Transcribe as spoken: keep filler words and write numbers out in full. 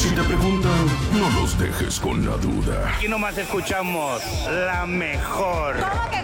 Si te preguntan, no los dejes con la duda. Aquí nomás escuchamos la mejor. ¿Cómo que